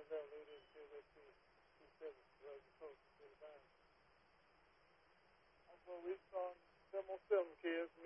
they'll lead us to the two services right close to the band. That's what we've done. Some kids